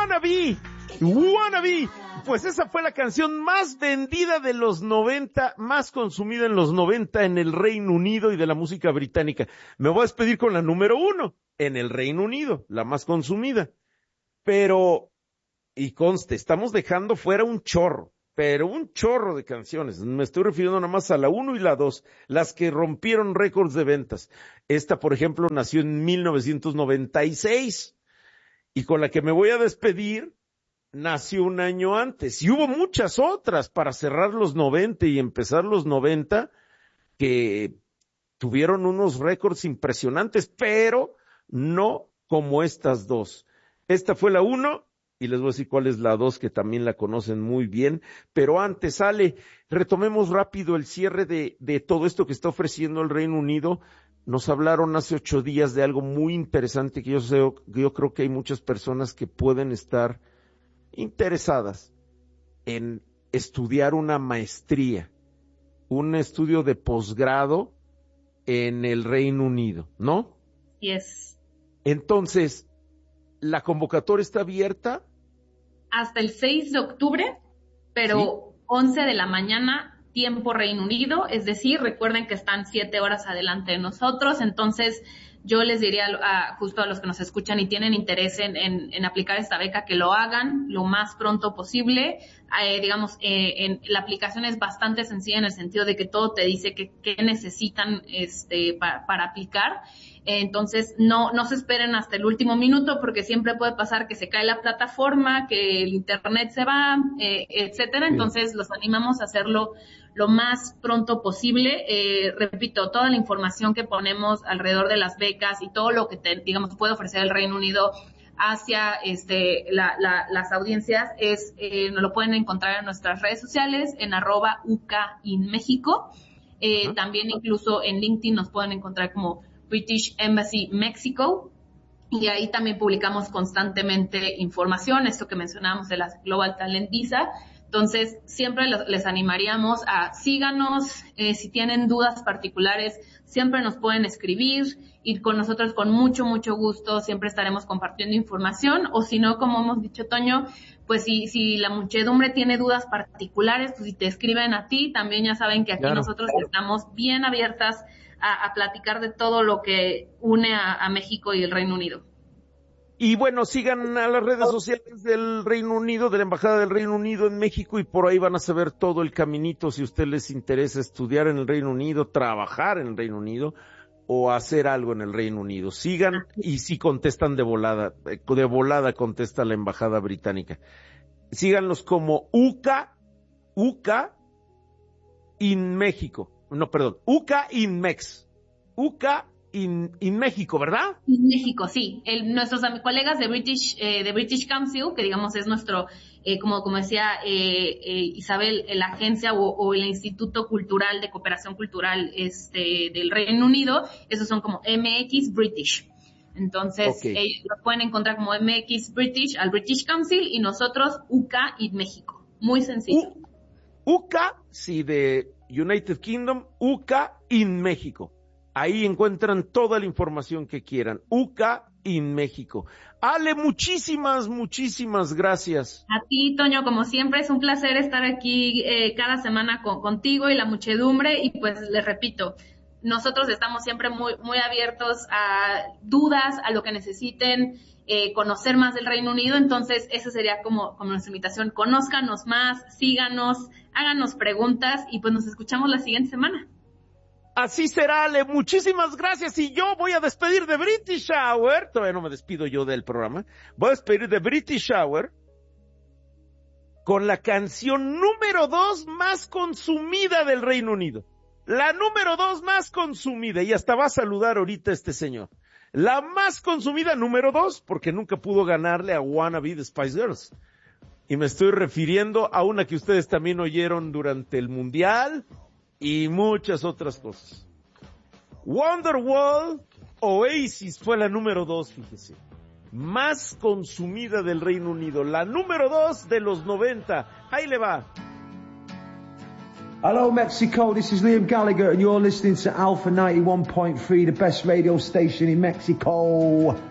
Wannabe. Pues esa fue la canción más vendida de los 90, más consumida en los 90 en el Reino Unido y de la música británica. Me voy a despedir con la número 1 en el Reino Unido, la más consumida. Pero, y conste, estamos dejando fuera un chorro de canciones. Me estoy refiriendo nada más a la 1 y la 2, las que rompieron récords de ventas. Esta, por ejemplo, nació en 1996 y con la que me voy a despedir nació un año antes. Y hubo muchas otras para cerrar los 90 y empezar los 90 que tuvieron unos récords impresionantes, pero no como estas dos. Esta fue la 1. Y les voy a decir cuál es la 2, que también la conocen muy bien. Pero antes, Ale, retomemos rápido el cierre de todo esto que está ofreciendo el Reino Unido. Nos hablaron hace 8 días de algo muy interesante que yo creo que hay muchas personas que pueden estar interesadas en estudiar una maestría, un estudio de posgrado en el Reino Unido, ¿no? Yes. Entonces, ¿la convocatoria está abierta? Hasta el 6 de octubre, pero ¿sí? 11 de la mañana, tiempo Reino Unido, es decir, recuerden que están 7 horas adelante de nosotros, entonces yo les diría justo a los que nos escuchan y tienen interés en aplicar esta beca, que lo hagan lo más pronto posible. La aplicación es bastante sencilla en el sentido de que todo te dice qué necesitan para aplicar. Entonces no se esperen hasta el último minuto, porque siempre puede pasar que se cae la plataforma, que el internet se va, etcétera. Entonces los animamos a hacerlo lo más pronto posible. Repito, toda la información que ponemos alrededor de las becas y todo lo que puede ofrecer el Reino Unido hacia las audiencias nos lo pueden encontrar en nuestras redes sociales en @UCAinMéxico. También incluso en LinkedIn nos pueden encontrar como British Embassy Mexico, y ahí también publicamos constantemente información, esto que mencionábamos de las Global Talent Visa. Entonces, siempre les animaríamos a síganos, si tienen dudas particulares, siempre nos pueden escribir, y con nosotros con mucho, mucho gusto siempre estaremos compartiendo información, o si no, como hemos dicho, Toño, pues si la muchedumbre tiene dudas particulares, pues si te escriben a ti, también ya saben que aquí nosotros estamos bien abiertas a platicar de todo lo que une a México y el Reino Unido. Y bueno, sigan a las redes sociales del Reino Unido, de la Embajada del Reino Unido en México, y por ahí van a saber todo el caminito si a ustedes les interesa estudiar en el Reino Unido, trabajar en el Reino Unido o hacer algo en el Reino Unido. Sigan, y si contestan de volada contesta la Embajada Británica. Síganlos como UCA in México. No, perdón, UCA in Mex. UCA in México, ¿verdad? En México, sí. Nuestros colegas de British Council, que digamos es nuestro, como decía Isabel, la agencia o el Instituto Cultural de Cooperación Cultural del Reino Unido, esos son como MX British. Entonces, ellos lo pueden encontrar como MX British al British Council, y nosotros UCA in México. Muy sencillo. UCA, sí, de United Kingdom, UCA in México. Ahí encuentran toda la información que quieran. UCA in México. Ale, muchísimas gracias. A ti, Toño, como siempre, es un placer estar aquí cada semana contigo y la muchedumbre, y pues les repito, nosotros estamos siempre muy, muy abiertos a dudas, a lo que necesiten, conocer más del Reino Unido. Entonces esa sería como nuestra invitación: conózcanos más, síganos, háganos preguntas, y pues nos escuchamos la siguiente semana. Así será, Ale, muchísimas gracias. Y yo voy a despedir de British Hour, todavía no me despido yo del programa, voy a despedir de British Hour con la canción número 2 más consumida del Reino Unido. La número 2 más consumida, y hasta va a saludar ahorita este señor. La más consumida, número 2, porque nunca pudo ganarle a Wannabe de Spice Girls. Y me estoy refiriendo a una que ustedes también oyeron durante el Mundial y muchas otras cosas. Wonderwall, Oasis, fue la número 2, fíjese. Más consumida del Reino Unido. La número 2 de los 90. Ahí le va. Hello Mexico, this is Liam Gallagher and you're listening to Alpha 91.3, the best radio station in Mexico.